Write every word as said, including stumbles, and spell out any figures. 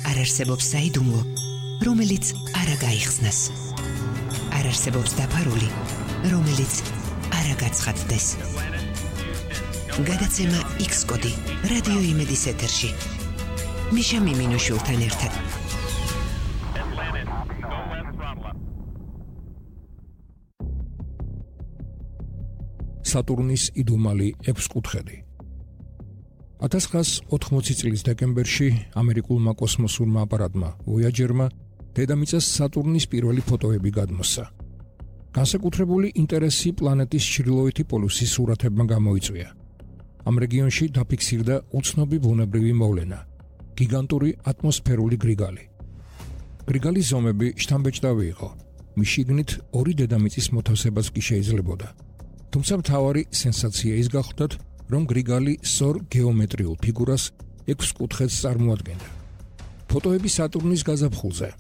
არ არსებობს საიდუმლო, რომელიც არ გაიხსნას. არ არსებობს დაფარული, რომელიც არ გაცხადდეს. გადაცემა X კოდი რადიო იმედის ეთერში. მიშა მიმინოშულთან ერთად. სატურნის იდუმალი ექვსკუთხედი. ათას ცხრაას ოთხმოცი წლის დეკემბერში ამერიკულმა კოსმოსურმა აპარატმა Voyager-მა დედამიწას სატურნის პირველი ფოტოები გადმოსცა. განსაკუთრებული ინტერესი პლანეტის ჩრდილოეთი პოლუსის სურათებმა გამოიწვია. ამ რეგიონში დაფიქსირდა უცნობი ბუნებრივი მოვლენა, გიგანტური ატმოსფერული გრიგალი. გრიგალის ზომები შთამბეჭდავი იყო, მის შიგნით ორი დედამიწის მოთავსებაც კი შეიძლებოდა. თუმცა მთავარი სენსაცია ის გახლდათ, რომ გრიგალი სწორ გეომეტრიულ ფიგურას ექვსკუთხედს წარმოადგენდა. ფოტოები სატურნის გაზაფხულზე,